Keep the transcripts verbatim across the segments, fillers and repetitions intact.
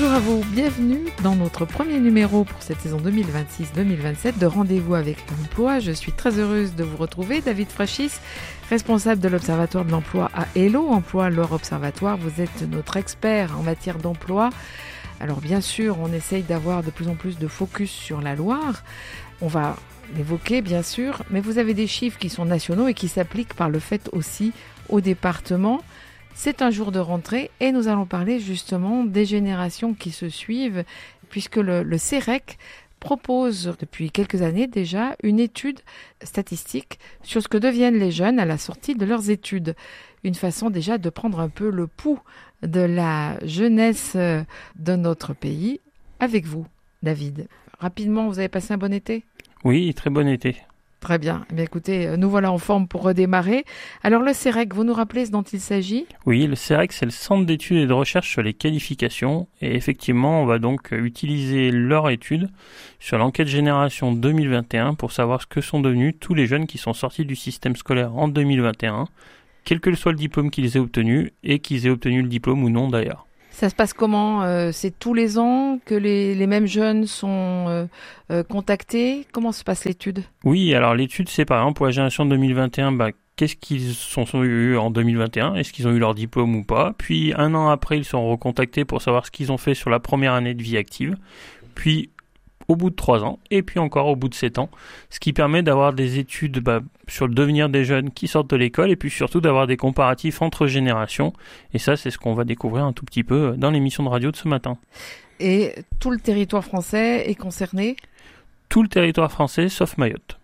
Bonjour à vous, bienvenue dans notre premier numéro pour cette saison deux mille vingt-six deux mille vingt-sept de Rendez-vous avec l'emploi. Je suis très heureuse de vous retrouver. David Frachis, responsable de l'Observatoire de l'emploi à Hello Emploi, leur observatoire. Vous êtes notre expert en matière d'emploi. Alors bien sûr, on essaye d'avoir de plus en plus de focus sur la Loire. On va l'évoquer bien sûr, mais vous avez des chiffres qui sont nationaux et qui s'appliquent par le fait aussi au département. C'est un jour de rentrée et nous allons parler justement des générations qui se suivent, puisque le, le C E R E C propose depuis quelques années déjà une étude statistique sur ce que deviennent les jeunes à la sortie de leurs études. Une façon déjà de prendre un peu le pouls de la jeunesse de notre pays avec vous, David. Rapidement, vous avez passé un bon été ? Oui, très bon été. Très bien. Eh bien. Écoutez, nous voilà en forme pour redémarrer. Alors le C E R E C, vous nous rappelez ce dont il s'agit ? Oui, le C E R E C, c'est le Centre d'études et de recherche sur les qualifications. Et effectivement, on va donc utiliser leur étude sur l'enquête génération deux mille vingt et un pour savoir ce que sont devenus tous les jeunes qui sont sortis du système scolaire en deux mille vingt et un, quel que soit le diplôme qu'ils aient obtenu et qu'ils aient obtenu le diplôme ou non d'ailleurs. Ça se passe comment ? euh, C'est tous les ans que les, les mêmes jeunes sont euh, euh, contactés ? Comment se passe l'étude ? Oui, alors l'étude, c'est par exemple pour la génération deux mille vingt et un, bah, qu'est-ce qu'ils sont, sont eu en deux mille vingt et un ? Est-ce qu'ils ont eu leur diplôme ou pas ? Puis un an après, ils sont recontactés pour savoir ce qu'ils ont fait sur la première année de vie active. Puis au bout de trois ans, et puis encore au bout de sept ans, ce qui permet d'avoir des études bah, sur le devenir des jeunes qui sortent de l'école, et puis surtout d'avoir des comparatifs entre générations, et ça c'est ce qu'on va découvrir un tout petit peu dans l'émission de radio de ce matin. Et tout le territoire français est concerné ? Tout le territoire français, sauf Mayotte.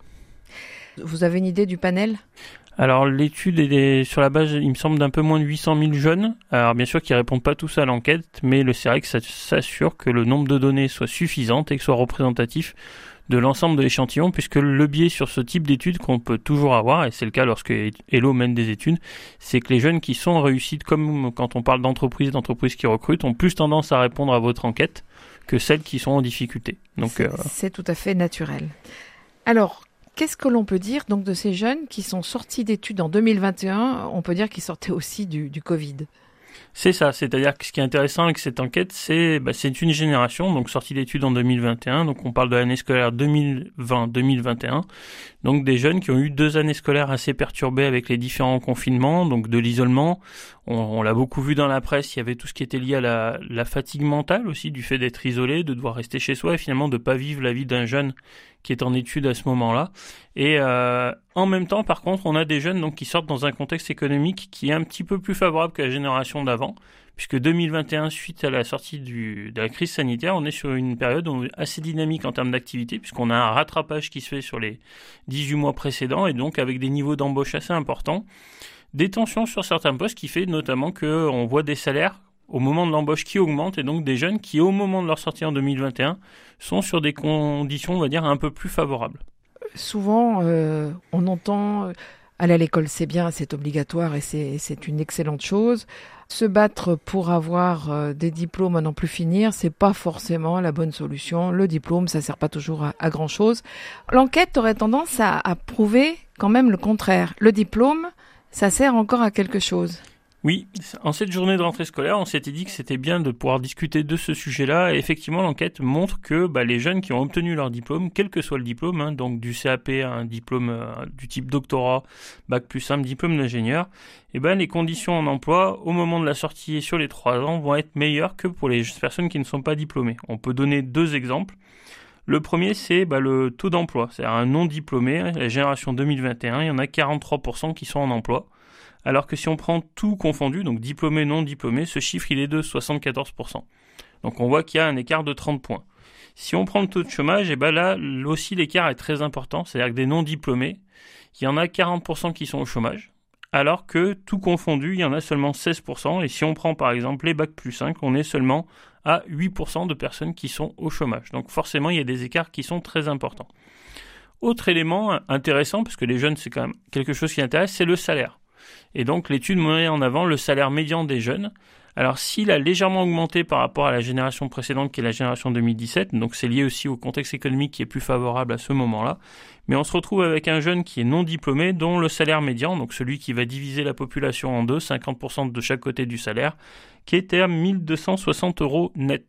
Vous avez une idée du panel ? Alors l'étude est sur la base, il me semble, d'un peu moins de huit cent mille jeunes. Alors bien sûr qu'ils ne répondent pas tous à l'enquête, mais le C E R E C s'assure que le nombre de données soit suffisant et que soit représentatif de l'ensemble de l'échantillon, puisque le biais sur ce type d'études qu'on peut toujours avoir, et c'est le cas lorsque Hello mène des études, c'est que les jeunes qui sont réussis, comme quand on parle d'entreprises, d'entreprises qui recrutent, ont plus tendance à répondre à votre enquête que celles qui sont en difficulté. Donc c'est, euh... c'est tout à fait naturel. Alors, qu'est-ce que l'on peut dire donc de ces jeunes qui sont sortis d'études en deux mille vingt et un ? On peut dire qu'ils sortaient aussi du, du Covid. C'est ça, c'est-à-dire que ce qui est intéressant avec cette enquête, c'est bah, c'est une génération, donc sortie d'études en deux mille vingt et un, donc on parle de l'année scolaire deux mille vingt deux mille vingt et un, donc des jeunes qui ont eu deux années scolaires assez perturbées avec les différents confinements, donc de l'isolement. On, on l'a beaucoup vu dans la presse, il y avait tout ce qui était lié à la, la fatigue mentale aussi, du fait d'être isolé, de devoir rester chez soi et finalement de ne pas vivre la vie d'un jeune qui est en études à ce moment-là. Et euh, en même temps, par contre, on a des jeunes donc qui sortent dans un contexte économique qui est un petit peu plus favorable que la génération d'avant, puisque deux mille vingt et un, suite à la sortie du, de la crise sanitaire, on est sur une période assez dynamique en termes d'activité, puisqu'on a un rattrapage qui se fait sur les dix-huit mois précédents, et donc avec des niveaux d'embauche assez importants, des tensions sur certains postes qui fait notamment qu'on voit des salaires au moment de l'embauche qui augmentent, et donc des jeunes qui, au moment de leur sortie en deux mille vingt et un, sont sur des conditions, on va dire, un peu plus favorables. Souvent, euh, on entend euh, aller à l'école, c'est bien, c'est obligatoire et c'est, c'est une excellente chose. Se battre pour avoir euh, des diplômes à n'en plus finir, c'est pas forcément la bonne solution. Le diplôme, ça sert pas toujours à, à grand chose. L'enquête aurait tendance à, à prouver quand même le contraire. Le diplôme, ça sert encore à quelque chose. Oui, en cette journée de rentrée scolaire, on s'était dit que c'était bien de pouvoir discuter de ce sujet-là. Et effectivement, l'enquête montre que bah, les jeunes qui ont obtenu leur diplôme, quel que soit le diplôme, hein, donc du C A P à un diplôme euh, du type doctorat, bac plus simple, diplôme d'ingénieur, et ben les conditions en emploi au moment de la sortie et sur les trois ans vont être meilleures que pour les personnes qui ne sont pas diplômées. On peut donner deux exemples. Le premier, c'est bah, le taux d'emploi, c'est-à-dire un non-diplômé, la génération deux mille vingt et un, il y en a quarante-trois pour cent qui sont en emploi. Alors que si on prend tout confondu, donc diplômé, non diplômé, ce chiffre il est de soixante-quatorze pour cent. Donc on voit qu'il y a un écart de trente points. Si on prend le taux de chômage, et ben là aussi l'écart est très important, c'est-à-dire que des non diplômés, il y en a quarante pour cent qui sont au chômage, alors que tout confondu, il y en a seulement seize pour cent. Et si on prend par exemple les bac plus cinq, on est seulement à huit pour cent de personnes qui sont au chômage. Donc forcément, il y a des écarts qui sont très importants. Autre élément intéressant, parce que les jeunes c'est quand même quelque chose qui intéresse, c'est le salaire. Et donc l'étude met en avant le salaire médian des jeunes. Alors s'il a légèrement augmenté par rapport à la génération précédente qui est la génération deux mille dix-sept, donc c'est lié aussi au contexte économique qui est plus favorable à ce moment-là, mais on se retrouve avec un jeune qui est non diplômé dont le salaire médian, donc celui qui va diviser la population en deux, cinquante pour cent de chaque côté du salaire, qui était à mille deux cent soixante euros net.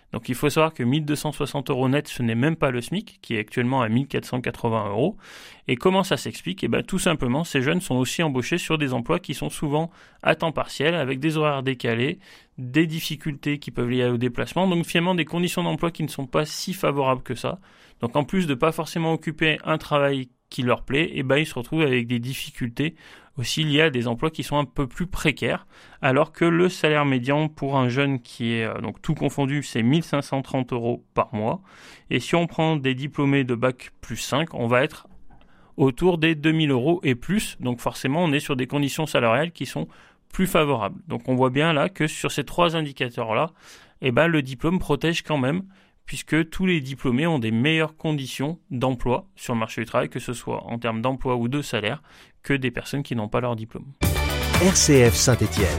Donc il faut savoir que mille deux cent soixante euros net, ce n'est même pas le SMIC, qui est actuellement à mille quatre cent quatre-vingts euros. Et comment ça s'explique ? Eh bien, tout simplement, ces jeunes sont aussi embauchés sur des emplois qui sont souvent à temps partiel, avec des horaires décalés, des difficultés qui peuvent lier au déplacement, donc finalement des conditions d'emploi qui ne sont pas si favorables que ça. Donc en plus de pas forcément occuper un travail qui leur plaît, eh ben, ils se retrouvent avec des difficultés aussi liées à des emplois qui sont un peu plus précaires, alors que le salaire médian pour un jeune qui est, euh, donc tout confondu, c'est mille cinq cent trente euros par mois. Et si on prend des diplômés de bac plus cinq, on va être autour des deux mille euros et plus. Donc forcément, on est sur des conditions salariales qui sont plus favorables. Donc on voit bien là que sur ces trois indicateurs-là, eh ben, le diplôme protège quand même, puisque tous les diplômés ont des meilleures conditions d'emploi sur le marché du travail, que ce soit en termes d'emploi ou de salaire, que des personnes qui n'ont pas leur diplôme. R C F Saint-Étienne.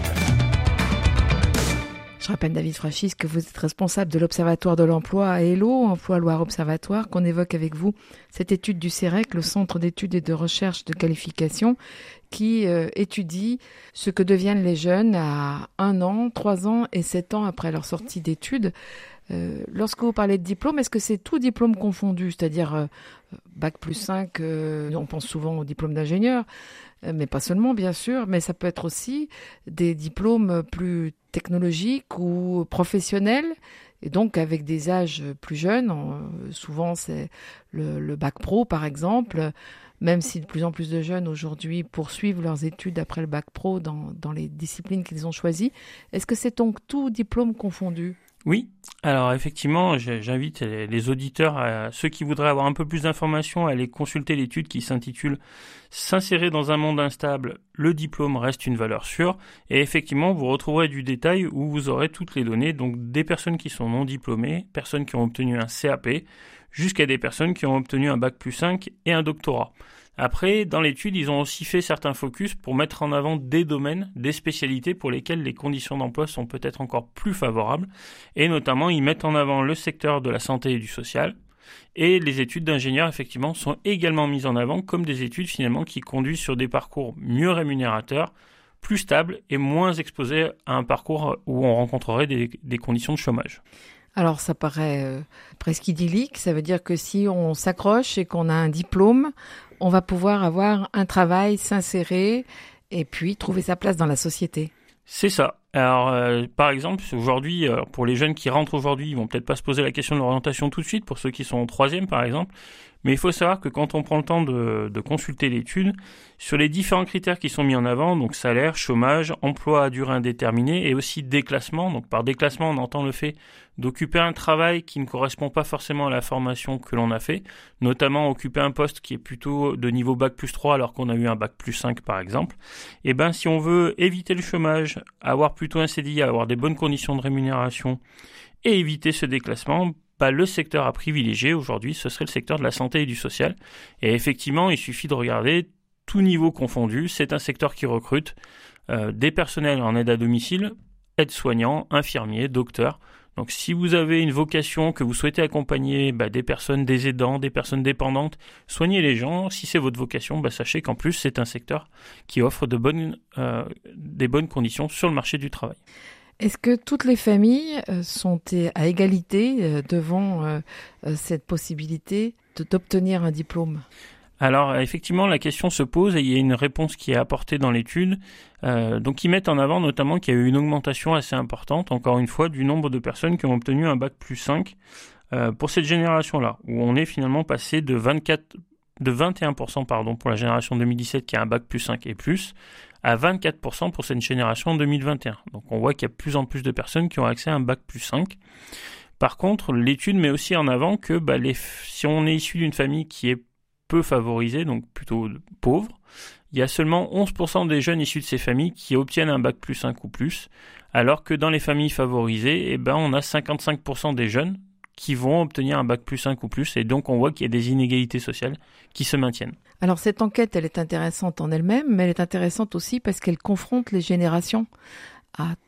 Je rappelle, David Frachis, que vous êtes responsable de l'Observatoire de l'emploi à Hello, Emploi Loire Observatoire, qu'on évoque avec vous cette étude du C E R E C, le Centre d'études et de recherche de qualification, qui euh, étudie ce que deviennent les jeunes à un an, trois ans et sept ans après leur sortie d'études. Euh, lorsque vous parlez de diplôme, est-ce que c'est tout diplôme confondu, c'est-à-dire euh, bac plus cinq, euh, on pense souvent au diplôme d'ingénieur, euh, mais pas seulement bien sûr, mais ça peut être aussi des diplômes plus technologiques ou professionnels, et donc avec des âges plus jeunes, euh, souvent c'est le, le bac pro par exemple, même si de plus en plus de jeunes aujourd'hui poursuivent leurs études après le bac pro dans, dans les disciplines qu'ils ont choisies. Est-ce que c'est donc tout diplôme confondu ? Oui, alors effectivement, j'invite les auditeurs, à ceux qui voudraient avoir un peu plus d'informations, à aller consulter l'étude qui s'intitule « S'insérer dans un monde instable, le diplôme reste une valeur sûre ». Et effectivement, vous retrouverez du détail où vous aurez toutes les données, donc des personnes qui sont non diplômées, personnes qui ont obtenu un C A P, jusqu'à des personnes qui ont obtenu un bac plus cinq et un doctorat. Après, dans l'étude, ils ont aussi fait certains focus pour mettre en avant des domaines, des spécialités pour lesquelles les conditions d'emploi sont peut-être encore plus favorables. Et notamment, ils mettent en avant le secteur de la santé et du social. Et les études d'ingénieurs, effectivement, sont également mises en avant comme des études, finalement, qui conduisent sur des parcours mieux rémunérateurs, plus stables et moins exposés à un parcours où on rencontrerait des, des conditions de chômage. Alors, ça paraît euh, presque idyllique. Ça veut dire que si on s'accroche et qu'on a un diplôme, on va pouvoir avoir un travail, s'insérer et puis trouver sa place dans la société. C'est ça. Alors, euh, par exemple, aujourd'hui, euh, pour les jeunes qui rentrent aujourd'hui, ils vont peut-être pas se poser la question de l'orientation tout de suite, pour ceux qui sont en troisième, par exemple. Mais il faut savoir que quand on prend le temps de, de consulter l'étude, sur les différents critères qui sont mis en avant, donc salaire, chômage, emploi à durée indéterminée et aussi déclassement. Donc par déclassement, on entend le fait d'occuper un travail qui ne correspond pas forcément à la formation que l'on a fait, notamment occuper un poste qui est plutôt de niveau bac plus trois alors qu'on a eu un bac plus cinq par exemple. Et ben si on veut éviter le chômage, avoir plutôt un C D I, avoir des bonnes conditions de rémunération et éviter ce déclassement, bah, le secteur à privilégier aujourd'hui, ce serait le secteur de la santé et du social. Et effectivement, il suffit de regarder tout niveau confondu. C'est un secteur qui recrute euh, des personnels en aide à domicile, aides-soignants, infirmiers, docteurs. Donc si vous avez une vocation, que vous souhaitez accompagner bah, des personnes, des aidants, des personnes dépendantes, soignez les gens. Si c'est votre vocation, bah, sachez qu'en plus, c'est un secteur qui offre de bonnes, euh, des bonnes conditions sur le marché du travail. Est-ce que toutes les familles sont à égalité devant cette possibilité d'obtenir un diplôme ? Alors effectivement, la question se pose et il y a une réponse qui est apportée dans l'étude. Euh, donc ils mettent en avant notamment qu'il y a eu une augmentation assez importante, encore une fois, du nombre de personnes qui ont obtenu un bac plus cinq euh, pour cette génération-là, où on est finalement passé de vingt-quatre, de vingt et un pour cent pardon, pour la génération deux mille dix-sept qui a un bac plus cinq et plus, à vingt-quatre pour cent pour cette génération deux mille vingt et un. Donc on voit qu'il y a de plus en plus de personnes qui ont accès à un bac plus cinq. Par contre, l'étude met aussi en avant que bah, les, si on est issu d'une famille qui est peu favorisée, donc plutôt pauvre, il y a seulement onze pour cent des jeunes issus de ces familles qui obtiennent un bac plus cinq ou plus, alors que dans les familles favorisées, eh ben, on a cinquante-cinq pour cent des jeunes qui vont obtenir un bac plus cinq ou plus, et donc on voit qu'il y a des inégalités sociales qui se maintiennent. Alors cette enquête, elle est intéressante en elle-même, mais elle est intéressante aussi parce qu'elle confronte les générations à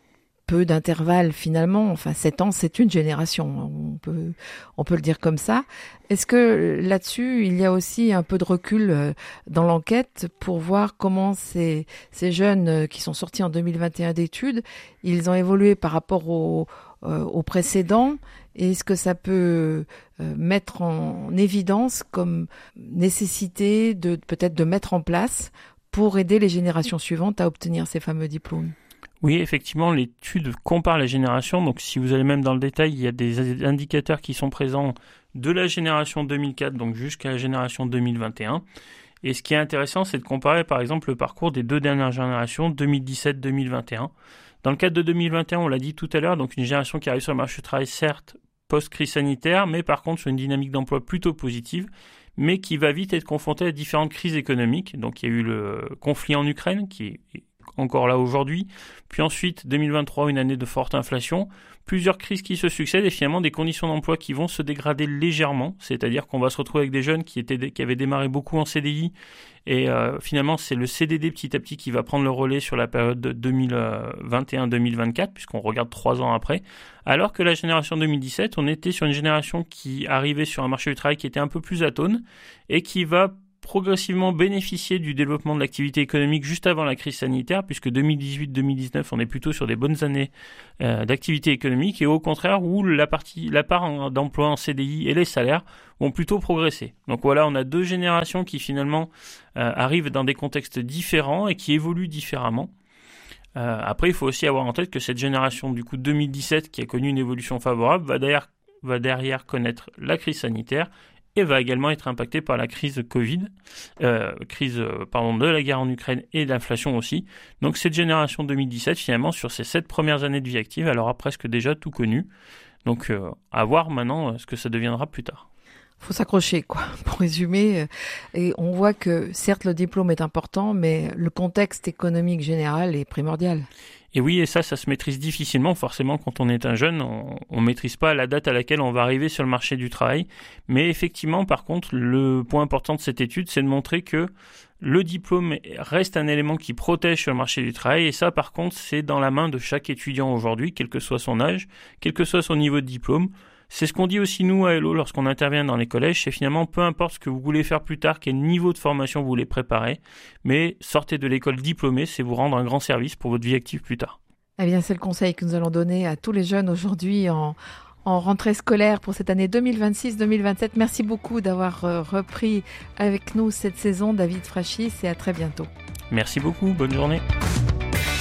peu d'intervalle finalement. Enfin, sept ans, c'est une génération. On peut, on peut le dire comme ça. Est-ce que là-dessus, il y a aussi un peu de recul dans l'enquête pour voir comment ces, ces jeunes qui sont sortis en deux mille vingt et un d'études, ils ont évolué par rapport au, euh, au précédent? Et est-ce que ça peut euh, mettre en évidence comme nécessité de peut-être de mettre en place pour aider les générations suivantes à obtenir ces fameux diplômes? Oui, effectivement, l'étude compare les générations. Donc, si vous allez même dans le détail, il y a des indicateurs qui sont présents de la génération deux mille quatre, donc jusqu'à la génération deux mille vingt et un. Et ce qui est intéressant, c'est de comparer, par exemple, le parcours des deux dernières générations, deux mille dix-sept deux mille vingt et un. Dans le cadre de deux mille vingt et un, on l'a dit tout à l'heure, donc une génération qui arrive sur le marché du travail, certes, post-crise sanitaire, mais par contre sur une dynamique d'emploi plutôt positive, mais qui va vite être confrontée à différentes crises économiques. Donc, il y a eu le conflit en Ukraine, qui est encore là aujourd'hui, puis ensuite deux mille vingt-trois, une année de forte inflation, plusieurs crises qui se succèdent et finalement des conditions d'emploi qui vont se dégrader légèrement, c'est-à-dire qu'on va se retrouver avec des jeunes qui, étaient, qui avaient démarré beaucoup en C D I et euh, finalement c'est le C D D petit à petit qui va prendre le relais sur la période de deux mille vingt et un deux mille vingt-quatre, puisqu'on regarde trois ans après, alors que la génération deux mille dix-sept, on était sur une génération qui arrivait sur un marché du travail qui était un peu plus atone et qui va progressivement bénéficier du développement de l'activité économique juste avant la crise sanitaire, puisque deux mille dix-huit deux mille dix-neuf, on est plutôt sur des bonnes années euh, d'activité économique, et au contraire où la partie, la part en, d'emploi en C D I et les salaires vont plutôt progresser. Donc voilà, on a deux générations qui finalement euh, arrivent dans des contextes différents et qui évoluent différemment. Euh, après, il faut aussi avoir en tête que cette génération du coup deux mille dix-sept, qui a connu une évolution favorable, va derrière, va derrière connaître la crise sanitaire et va également être impacté par la crise Covid, euh, crise euh, pardon, de la guerre en Ukraine et de l'inflation aussi. Donc cette génération deux mille dix-sept, finalement, sur ses sept premières années de vie active, elle aura presque déjà tout connu. Donc euh, à voir maintenant euh, ce que ça deviendra plus tard. Faut s'accrocher, quoi, pour résumer. Et on voit que, certes, le diplôme est important, mais le contexte économique général est primordial. Et oui, et ça, ça se maîtrise difficilement. Forcément, quand on est un jeune, on ne maîtrise pas la date à laquelle on va arriver sur le marché du travail. Mais effectivement, par contre, le point important de cette étude, c'est de montrer que le diplôme reste un élément qui protège sur le marché du travail. Et ça, par contre, c'est dans la main de chaque étudiant aujourd'hui, quel que soit son âge, quel que soit son niveau de diplôme. C'est ce qu'on dit aussi nous à Hello lorsqu'on intervient dans les collèges, c'est finalement peu importe ce que vous voulez faire plus tard, quel niveau de formation vous voulez préparer, mais sortez de l'école diplômée, c'est vous rendre un grand service pour votre vie active plus tard. Eh bien, c'est le conseil que nous allons donner à tous les jeunes aujourd'hui en, en rentrée scolaire pour cette année deux mille vingt-six deux mille vingt-sept. Merci beaucoup d'avoir repris avec nous cette saison, David Frachis, et à très bientôt. Merci beaucoup, bonne journée.